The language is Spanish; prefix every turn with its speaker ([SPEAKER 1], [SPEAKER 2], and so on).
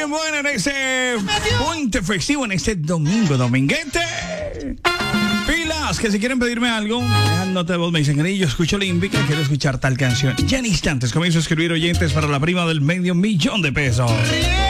[SPEAKER 1] bien buena en este puente festivo, en este dominguete. Pilas, que si quieren pedirme algo, dejan nota de voz, me dicen, yo escucho Olímpica, quiero escuchar tal canción. Ya en instantes comienzo a escribir oyentes para la prima del $500,000 de pesos.